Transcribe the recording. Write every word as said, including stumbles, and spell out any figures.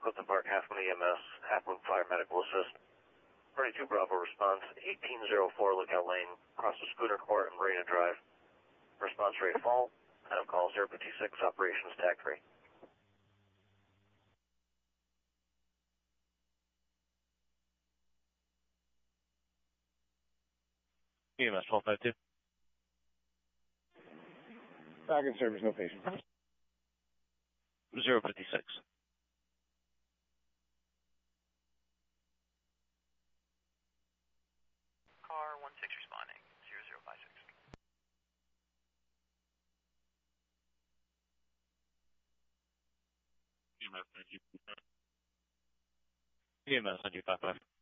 Clifton Park, half moon E M S, half moon fire medical assist. thirty-two Bravo response, eighteen oh four Lookout Lane, across the Schooner Court and Marina Drive. Response rate fall, time call zero fifty-six, operations tag three. E M S twelve fifty-two. Back in service, no patient. zero fifty-six. Car one six responding, zero zero five six. E M S ninety-five. E M S ninety-five.